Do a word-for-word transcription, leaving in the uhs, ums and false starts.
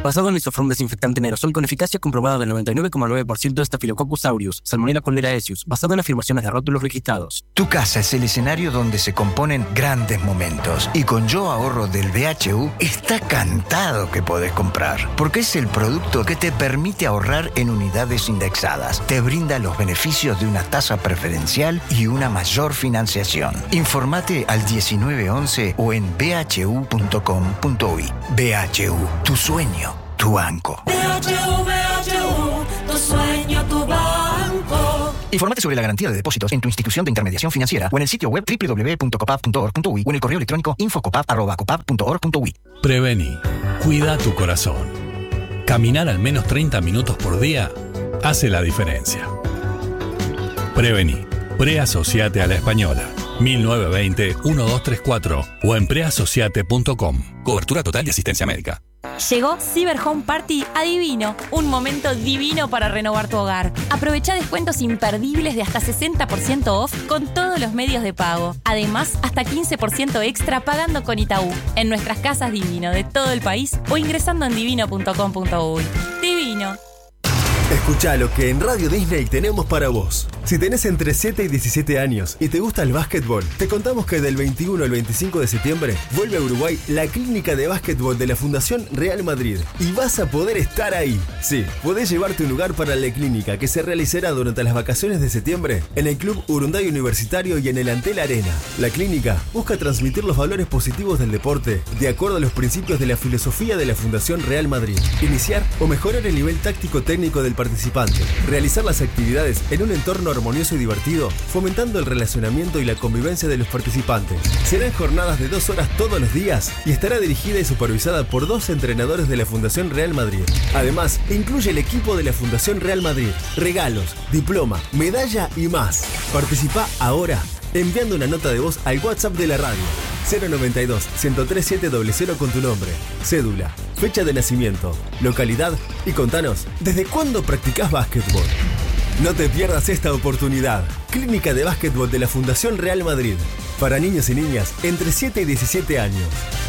Basado en Isofrom desinfectante en aerosol con eficacia comprobada del noventa y nueve coma nueve por ciento de Staphylococcus aureus, Salmonella choleraesius, basado en afirmaciones de rótulos registrados. Tu casa es el escenario donde se componen grandes momentos. Y con Yo Ahorro del B H U está cantado que podés comprar. Porque es el producto que te permite ahorrar en unidades indexadas. Te brinda los beneficios de una tasa preferencial y una mayor financiación. Informate al diecinueve once o en b h u punto com punto u y. B H U, tu sueño, tu banco. B H U, B H U, tu sueño, tu banco. Infórmate sobre la garantía de depósitos en tu institución de intermediación financiera o en el sitio web doble u doble u doble u punto copap punto org punto u y o en el correo electrónico info copap arroba copap punto org punto u y. Prevení. Cuida tu corazón. Caminar al menos treinta minutos por día hace la diferencia. Prevení. Preasociate a la Española. mil novecientos veinte, doce treinta y cuatro o en preasociate punto com. Cobertura total de asistencia médica. Llegó Cyber Home Party a Divino, un momento divino para renovar tu hogar. Aprovecha descuentos imperdibles de hasta sesenta por ciento off con todos los medios de pago. Además, hasta quince por ciento extra pagando con Itaú en nuestras casas Divino de todo el país o ingresando en divino punto com punto u y. Divino. Escuchá lo que en Radio Disney tenemos para vos. Si tenés entre siete y diecisiete años y te gusta el básquetbol, te contamos que del veintiuno al veinticinco de septiembre vuelve a Uruguay la clínica de básquetbol de la Fundación Real Madrid. Y vas a poder estar ahí. Sí, podés llevarte un lugar para la clínica que se realizará durante las vacaciones de septiembre en el Club Urunday Universitario y en el Antel Arena. La clínica busca transmitir los valores positivos del deporte de acuerdo a los principios de la filosofía de la Fundación Real Madrid. Iniciar o mejorar el nivel táctico-técnico del participante. Realizar las actividades en un entorno armonioso y divertido, fomentando el relacionamiento y la convivencia de los participantes. Serán jornadas de dos horas todos los días y estará dirigida y supervisada por dos entrenadores de la Fundación Real Madrid. Además, incluye el equipo de la Fundación Real Madrid, regalos, diploma, medalla y más. Participa ahora enviando una nota de voz al WhatsApp de la radio cero noventa y dos, ciento tres, siete cero cero con tu nombre, cédula, fecha de nacimiento, localidad y contanos ¿desde cuándo practicás básquetbol? No te pierdas esta oportunidad. Clínica de básquetbol de la Fundación Real Madrid para niños y niñas entre siete y diecisiete años.